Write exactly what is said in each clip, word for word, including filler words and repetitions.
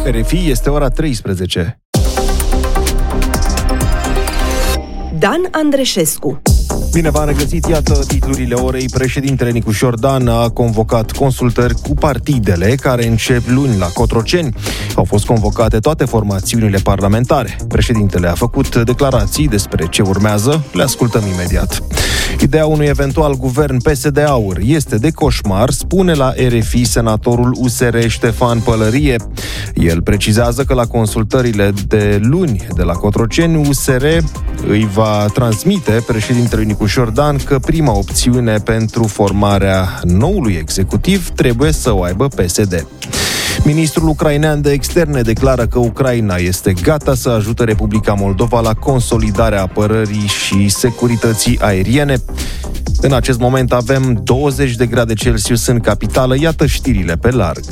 R F I, este ora treisprezece. Dan Andreșescu. Bine v-am regăsit, iată titlurile orei. Președintele Nicu Șordan a convocat consultări cu partidele care încep luni la Cotroceni. Au fost convocate toate formațiunile parlamentare. Președintele a făcut declarații despre ce urmează, le ascultăm imediat. Ideea unui eventual guvern P S D-Aur este de coșmar, spune la R F I senatorul U S R Ștefan Pălărie. El precizează că la consultările de luni de la Cotroceni, U S R îi va transmite președintelui Nicu Șordan că prima opțiune pentru formarea noului executiv trebuie să o aibă P S D. Ministrul ucrainean de externe declară că Ucraina este gata să ajute Republica Moldova la consolidarea apărării și securității aeriene. În acest moment avem douăzeci de grade Celsius în capitală, iată știrile pe larg.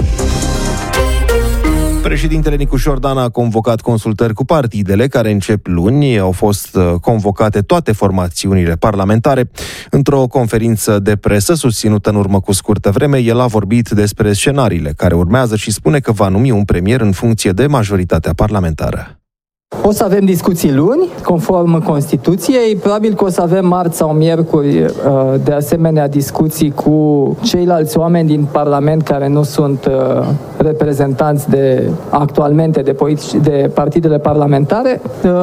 Președintele Nicu Șordan a convocat consultări cu partidele care încep luni. Au fost convocate toate formațiunile parlamentare. Într-o conferință de presă susținută în urmă cu scurtă vreme, el a vorbit despre scenariile care urmează și spune că va numi un premier în funcție de majoritatea parlamentară. O să avem discuții luni, conform Constituției. Probabil că o să avem marți sau miercuri de asemenea discuții cu ceilalți oameni din Parlament care nu sunt reprezentanți de actualmente de, politici, de partidele parlamentare.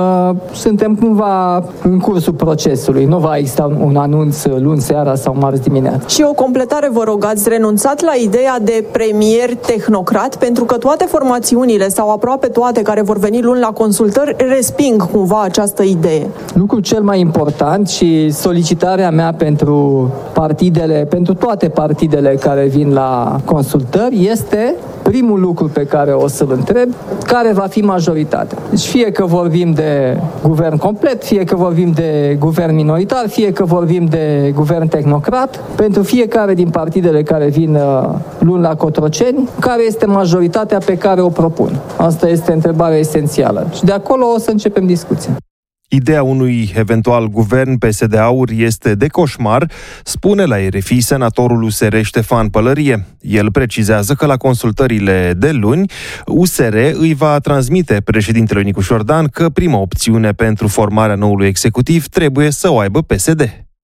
Suntem cumva în cursul procesului. Nu va exista un anunț luni seara sau marți dimineața. Și o completare, vă rog, ați renunțat la ideea de premier tehnocrat, pentru că toate formațiunile sau aproape toate care vor veni luni la consultări resping cumva această idee. Lucrul cel mai important și solicitarea mea pentru partidele, pentru toate partidele care vin la consultări este primul lucru pe care o să-l întreb, care va fi majoritatea. Deci fie că vorbim de guvern complet, fie că vorbim de guvern minoritar, fie că vorbim de guvern tehnocrat, pentru fiecare din partidele care vin luni la Cotroceni, care este majoritatea pe care o propun. Asta este întrebarea esențială. Și de acolo o să începem discuția. Ideea unui eventual guvern P S D-Aur este de coșmar, spune la R F I senatorul U S R Ștefan Pălărie. El precizează că la consultările de luni, U S R îi va transmite președintelui Nicu Șordan că prima opțiune pentru formarea noului executiv trebuie să o aibă P S D.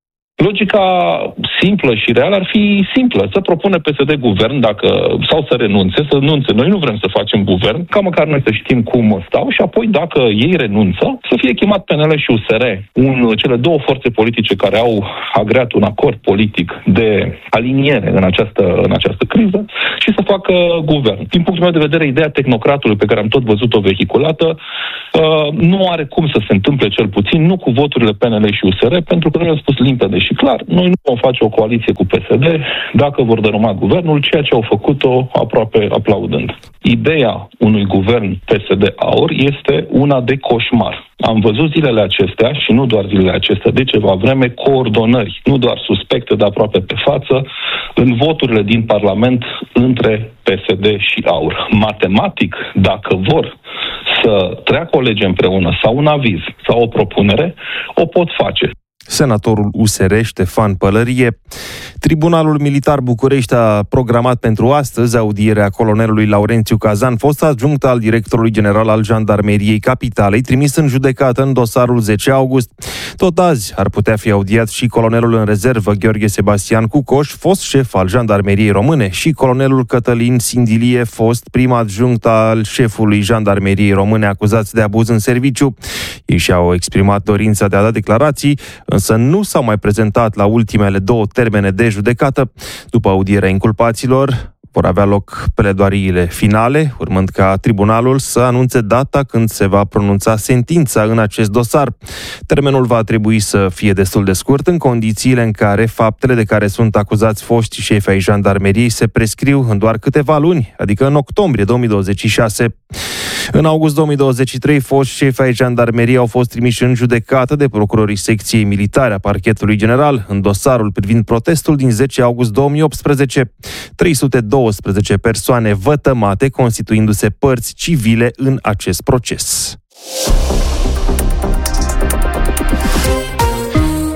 Logica simplă și reală ar fi simplă. Să propune P S D guvern dacă, sau să renunțe, să renunțe. Noi nu vrem să facem guvern, ca măcar noi să știm cum stau și apoi dacă ei renunță, să fie chemat P N L și U S R, un, cele două forțe politice care au agreat un acord politic de aliniere în această, în această criză și să facă guvern. Din punctul meu de vedere, ideea tehnocratului pe care am tot văzut-o vehiculată nu are cum să se întâmple, cel puțin, nu cu voturile P N L și U S R, pentru că noi am spus limpede și clar, noi nu vom face o coaliție cu P S D dacă vor dărâma guvernul, ceea ce au făcut-o aproape aplaudând. Ideea unui guvern P S D-Aur este una de coșmar. Am văzut zilele acestea, și nu doar zilele acestea, de ceva vreme, coordonări, nu doar suspecte, dar aproape pe față, în voturile din Parlament între P S D și Aur. Matematic, dacă vor să treacă o lege împreună sau un aviz sau o propunere, o pot face. Senatorul U S R Ștefan Pălărie. Tribunalul Militar București a programat pentru astăzi audierea colonelului Laurențiu Cazan, fost adjunct al directorului general al Jandarmeriei Capitalei, trimis în judecată în dosarul zece august. Tot azi ar putea fi audiat și colonelul în rezervă Gheorghe Sebastian Cucoș, fost șef al Jandarmeriei Române, și colonelul Cătălin Sindilie, fost prim adjunct al șefului Jandarmeriei Române, acuzați de abuz în serviciu. Ei și-au exprimat dorința de a da declarații, însă nu s-au mai prezentat la ultimele două termene de judecată. După audierea inculpaților, vor avea loc pledoariile finale, urmând ca tribunalul să anunțe data când se va pronunța sentința în acest dosar. Termenul va trebui să fie destul de scurt, în condițiile în care faptele de care sunt acuzați foștii șefi ai jandarmeriei se prescriu în doar câteva luni, adică în octombrie două mii douăzeci și șase. În august două mii douăzeci și trei, foști șefi ai jandarmeriei au fost trimiși în judecată de procurorii secției militare a Parchetului General în dosarul privind protestul din zece august două mii optsprezece. trei sute douăsprezece persoane vătămate, constituindu-se părți civile în acest proces.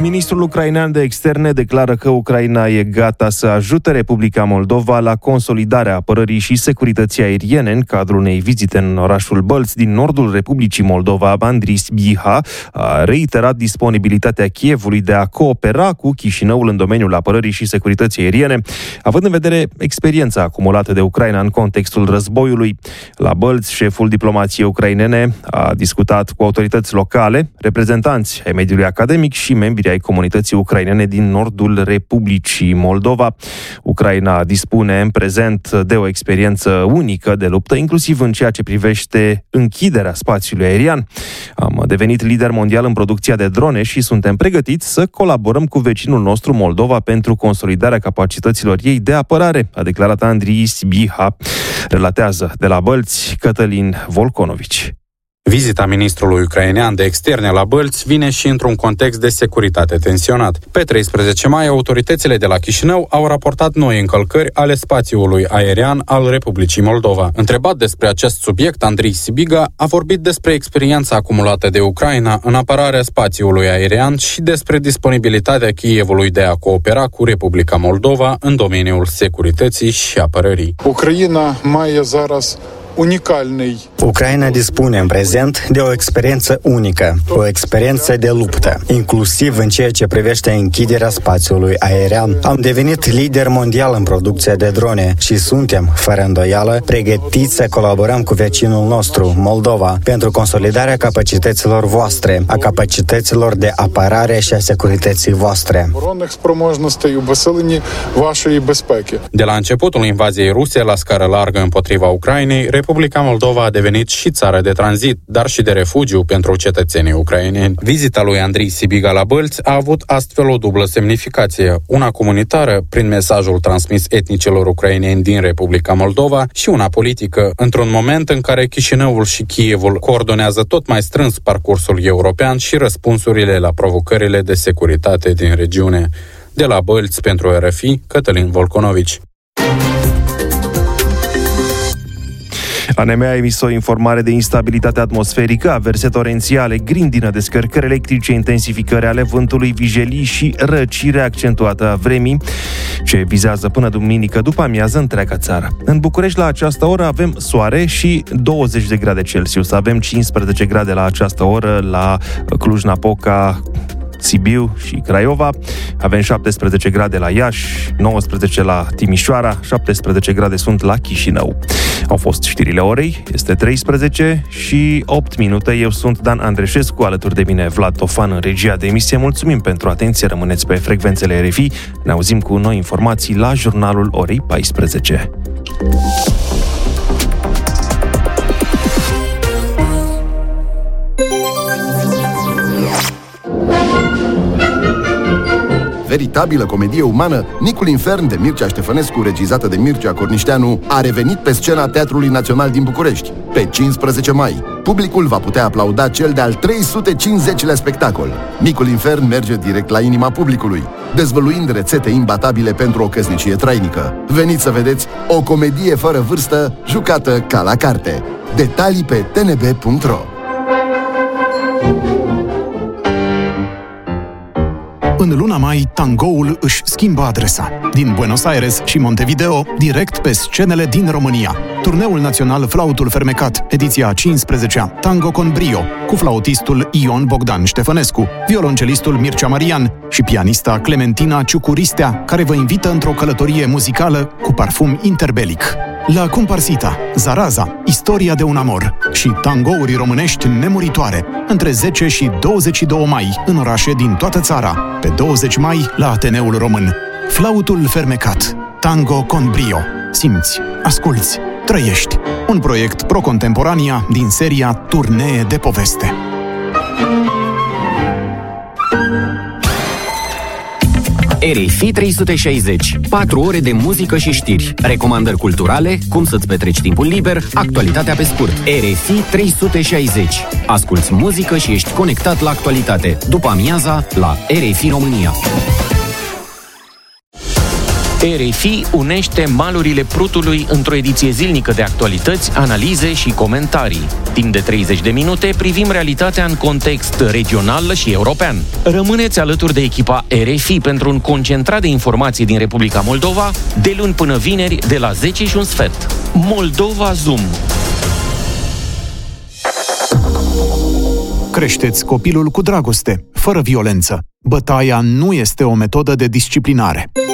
Ministrul ucrainean de externe declară că Ucraina e gata să ajute Republica Moldova la consolidarea apărării și securității aeriene în cadrul unei vizite în orașul Bălți din nordul Republicii Moldova. Andrei Sibiha a reiterat disponibilitatea Kievului de a coopera cu Chișinăul în domeniul apărării și securității aeriene, având în vedere experiența acumulată de Ucraina în contextul războiului. La Bălți, șeful diplomației ucrainene a discutat cu autorități locale, reprezentanți ai mediului academic și membri ai comunității ucrainene din nordul Republicii Moldova. Ucraina dispune în prezent de o experiență unică de luptă, inclusiv în ceea ce privește închiderea spațiului aerian. Am devenit lider mondial în producția de drone și suntem pregătiți să colaborăm cu vecinul nostru Moldova pentru consolidarea capacităților ei de apărare, a declarat Andrei Sibiha, relatează de la Bălți Cătălin Volconovici. Vizita ministrului ucrainean de externe la Bălți vine și într-un context de securitate tensionat. Pe treisprezece mai, autoritățile de la Chișinău au raportat noi încălcări ale spațiului aerian al Republicii Moldova. Întrebat despre acest subiect, Andrei Sibiga a vorbit despre experiența acumulată de Ucraina în apărarea spațiului aerian și despre disponibilitatea Kievului de a coopera cu Republica Moldova în domeniul securității și apărării. Ucraina mai e zaraz unicalnej. Ucraina dispune în prezent de o experiență unică, o experiență de luptă, inclusiv în ceea ce privește închiderea spațiului aerian. Am devenit lider mondial în producția de drone și suntem, fără îndoială, pregătiți să colaborăm cu vecinul nostru, Moldova, pentru consolidarea capacităților voastre, a capacităților de apărare și a securității voastre. De la începutul invaziei ruse la scară largă împotriva Ucrainei, Republica Moldova a devenit și țară de tranzit, dar și de refugiu pentru cetățenii ucraineni. Vizita lui Andrei Sibiga la Bălți a avut astfel o dublă semnificație, una comunitară, prin mesajul transmis etnicilor ucraineni din Republica Moldova, și una politică, într-un moment în care Chișinăul și Kievul coordonează tot mai strâns parcursul european și răspunsurile la provocările de securitate din regiune. De la Bălți pentru R F I, Cătălin Volconovici. A N M a emis o informare de instabilitate atmosferică, averse torențiale, grindină, descărcări electrice, intensificări ale vântului, vijelii și răcire accentuată a vremii, ce vizează până duminică după amiază întreaga țară. În București la această oră avem soare și douăzeci de grade Celsius. Avem cincisprezece grade la această oră la Cluj-Napoca, Sibiu și Craiova. Avem șaptesprezece grade la Iași, nouăsprezece la Timișoara, șaptesprezece grade sunt la Chișinău. Au fost știrile orei, este treisprezece și opt minute. Eu sunt Dan Andreșescu, alături de mine Vlad Tofan în regia de emisie. Mulțumim pentru atenție, rămâneți pe frecvențele R F I. Ne auzim cu noi informații la jurnalul orei paisprezece. Veritabilă comedie umană, Micul Infern de Mircea Ștefănescu, regizată de Mircea Cornișteanu, a revenit pe scena Teatrului Național din București. Pe cincisprezece mai, publicul va putea aplauda cel de-al trei sute cincizecilea spectacol. Micul Infern merge direct la inima publicului, dezvăluind rețete imbatabile pentru o căsnicie trainică. Veniți să vedeți o comedie fără vârstă, jucată ca la carte. Detalii pe t n b punct r o. În luna mai, tangoul își schimbă adresa. Din Buenos Aires și Montevideo, direct pe scenele din România. Turneul național Flautul Fermecat, ediția a cincizecea, Tango con Brio, cu flautistul Ion Bogdan Ștefănescu, violoncelistul Mircea Marian și pianista Clementina Ciucuristea, care vă invită într-o călătorie muzicală cu parfum interbelic. La Comparsita, Zaraza, Istoria de un amor și tangouri românești nemuritoare, între zece și douăzeci și doi mai, în orașe din toată țara. Pe douăzeci mai, la Ateneul Român. Flautul Fermecat, Tango con Brio. Simți, asculți, trăiești. Un proiect Pro-Contemporania din seria Turnee de poveste. R F I trei sute șaizeci. patru ore de muzică și știri. Recomandări culturale, cum să-ți petreci timpul liber, actualitatea pe scurt. R F I trei sute șaizeci. Asculți muzică și ești conectat la actualitate. După amiaza, la R F I România. R F I unește malurile Prutului într-o ediție zilnică de actualități, analize și comentarii. Timp de treizeci de minute privim realitatea în context regional și european. Rămâneți alături de echipa R F I pentru un concentrat de informații din Republica Moldova, de luni până vineri, de la zece și un sfert. Moldova Zoom. Creșteți copilul cu dragoste, fără violență. Bătaia nu este o metodă de disciplinare.